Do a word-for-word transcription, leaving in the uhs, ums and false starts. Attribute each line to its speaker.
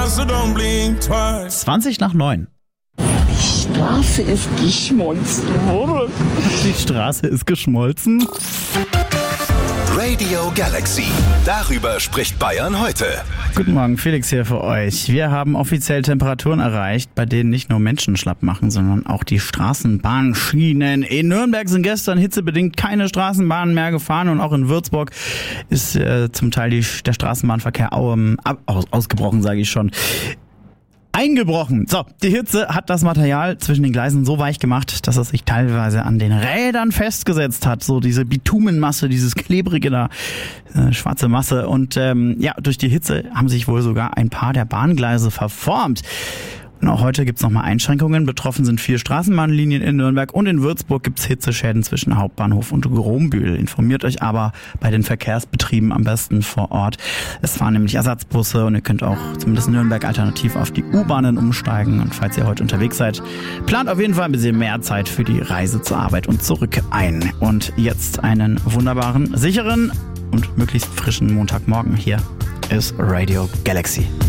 Speaker 1: so don't blink twice.
Speaker 2: zwanzig nach neun.
Speaker 3: Die Straße ist geschmolzen.
Speaker 2: Die Straße ist geschmolzen.
Speaker 4: Radio Galaxy. Darüber spricht Bayern heute.
Speaker 2: Guten Morgen, Felix hier für euch. Wir haben offiziell Temperaturen erreicht, bei denen nicht nur Menschen schlapp machen, sondern auch die Straßenbahnschienen. In Nürnberg sind gestern hitzebedingt keine Straßenbahnen mehr gefahren und auch in Würzburg ist äh, zum Teil die, der Straßenbahnverkehr ähm, ab, aus, ausgebrochen, sage ich schon. Eingebrochen. So, die Hitze hat das Material zwischen den Gleisen so weich gemacht, dass es sich teilweise an den Rädern festgesetzt hat. So diese Bitumenmasse, dieses klebrige da, äh, schwarze Masse. Und ähm, ja, durch die Hitze haben sich wohl sogar ein paar der Bahngleise verformt. Und auch heute gibt's nochmal Einschränkungen. Betroffen sind vier Straßenbahnlinien in Nürnberg und in Würzburg gibt's Hitzeschäden zwischen Hauptbahnhof und Grombühl. Informiert euch aber bei den Verkehrsbetrieben am besten vor Ort. Es fahren nämlich Ersatzbusse und ihr könnt auch zumindest in Nürnberg alternativ auf die U-Bahnen umsteigen. Und falls ihr heute unterwegs seid, plant auf jeden Fall ein bisschen mehr Zeit für die Reise zur Arbeit und zurück ein. Und jetzt einen wunderbaren, sicheren und möglichst frischen Montagmorgen. Hier ist Radio Galaxy.